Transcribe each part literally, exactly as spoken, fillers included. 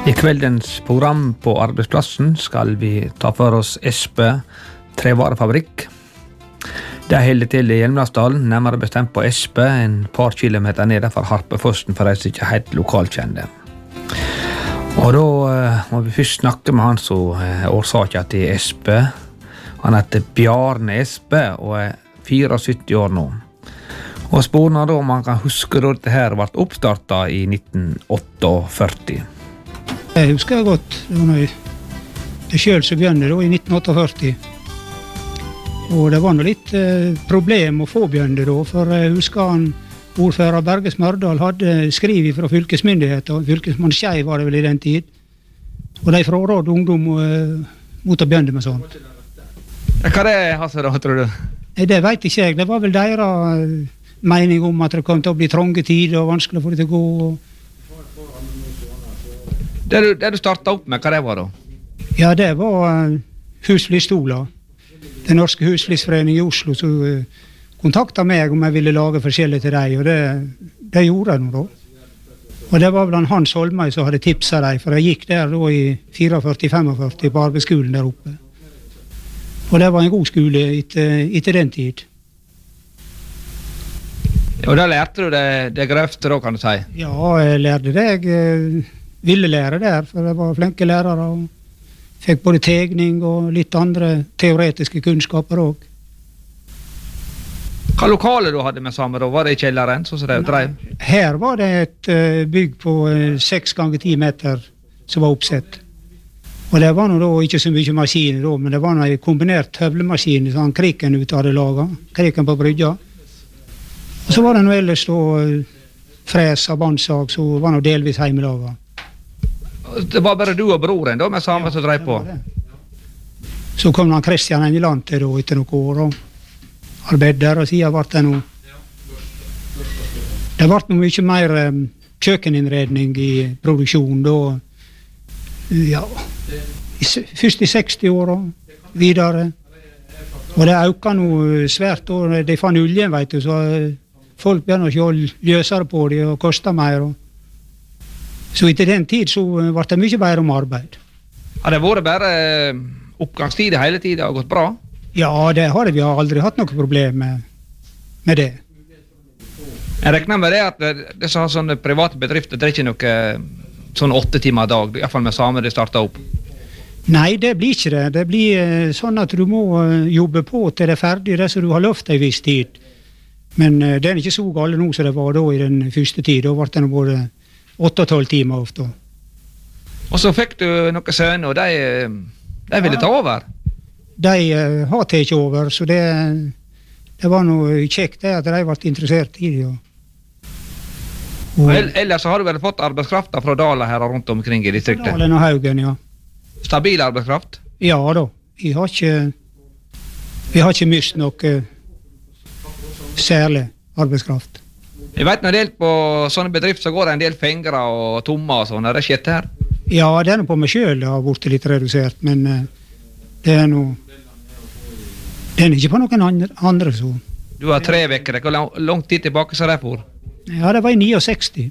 I kveldens program på arbeidsplassen skal vi ta for oss Espe trevarefabrikk. Det holder til i Hjelmlandsdalen, nærmere bestemt på Espe, en par kilometer ned fra Harpefossen for de som ikke er helt lokalkjente. Og da uh, må vi først snakke med han som er uh, årsaken til Espe. Han heter Bjarne Espe og er syttifire år nå. Og spørsmålet da om han kan huske da dette her ble oppstartet i nitten førtiåtte. Jeg husker godt, det var jeg selv som begynte da i nitten førtiåtte. Og det var noe litt eh, problem å få begynne da, for jeg husker han, ordfører Berge Smørdal hadde skrivet fra fylkesmyndigheter, fylkesmann Skei var det vel i den tid, og de frarådde ungdom eh, mot å begynne med sånt. Hva det er, Hasse, da, tror du? Nei, det vet ikke jeg, det var vel deres mening om at det kom til å bli trånge tider og vanskelig for det til å gå. Og Det du, det du startet opp med, hva det var da? ja, det var uh, husflistoler. Den norske husflisforeningen i Oslo så uh, kontaktet meg om jeg ville lage forskjellig til deg, og det, det gjorde jeg nå da. Og det var blant Hans Holmøy som hadde tipset deg, for jeg gikk der da i førtifire femogførti på arbeidsskolen der oppe. Og det var en god skole etter, etter den tid. Og da lærte du det, det grøfte da, kan du si? Ja, jeg lærte det. Jeg uh, ville lære der, for det var flinke lærere, og fikk både tegning og litt andre teoretiske kunnskaper også. Hva lokale du hadde med sammen da? Var det i kjelleren, sånn som det drev? Her var det et uh, bygg på uh, seks ganger ti meter som var oppsett. Og det var nå da ikke så mye maskiner da, men det var noe kombinert høvlemaskin som han Kriken ut hadde laget, Kriken på brygga. Og så var det noe ellers da uh, fres og bandsag, så var det delvis hjemmelaget. Det var bare du og broren da, med samme ja, som drev på? Så kom han Kristian Engeland til da, etter noen år, og arbeidde der, og siden ble det noe. Det ble noe mye mer um, kjøkkeninnredning i produksjonen da, ja, i, først i seksti år og videre. Og det økte noe svært da, de fann oljen, vet du, så folk begynner å løsere på det og koste mer. Og så etter den tid så ble det mye bedre om arbeid. Har det vært bare oppgangstid hele tiden og gått bra? Ja, det har det. Vi har aldri hatt noe problem med, med det. Jeg regner med det at det som har sånne private bedrifter, det er ikke noe sånn åtte timer a dag, i hvert fall med samer de starter opp. Nei, det blir ikke det. Det blir sånn at du må jobbe på til det er ferdig, det som du har lovt en viss tid. Men det er ikke så galt nå som det var da i den første tid. Da ble det både åtte og tolv timer ofte. Og så fikk du noen sønner, og de, de ville ta over? De uh, har tatt over, så det, det var noe kjekt det at de ble interessert i det. Og, og ellers så har du vel fått arbeidskrafta fra Dala her og rundt omkring i distriktet? Dalen og Haugen, ja. Stabil arbeidskraft? Ja da. Vi har ikke, vi har ikke mist noe særlig arbeidskraft. Jeg vet når det er på sånne bedrifter så går det en del fingre og tommer og sånn. Er det skjedd her? Ja, det er noe på meg selv det har blitt litt redusert, men uh, det er noe det er ikke på noen andre, andre så. Du har tre vekker, hvor lang, lang tid tilbake så det for? Ja, det var i sekstini.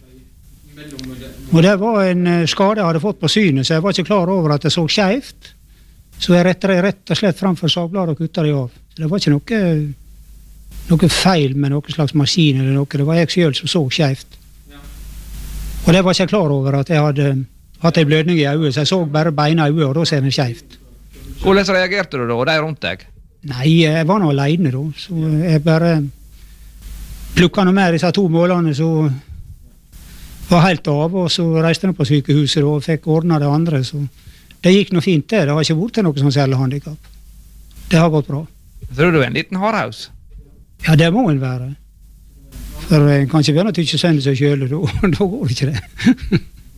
Og det var en uh, skade jeg hadde fått på synet, så jeg var ikke klar over at jeg så skjevt. Så jeg rettet det rett og slett framfor sagbladet og kuttet det av. Så det var ikke noe noe feil med noen slags maskin eller noe. Det var jeg selv som så skjevt. Og det var ikke jeg klar over at jeg hadde hatt en blødning i øyet, så jeg så bare beina i øyet, og da ser jeg skjevt. Hvordan reagerte du da, og de rundt deg? Nei, jeg var nå alene da, så jeg bare plukket noe mer disse to målene, så var helt av, og så reiste jeg på sykehuset og fikk ordnet det andre, så det gikk noe fint det. Det har ikke vært noe sånn særlig handicap. Det har gått bra. Tror du en liten hardhaus? Ja, det må en være. For en kan ikke være noe til ikke sende seg selv, da, da går det ikke det.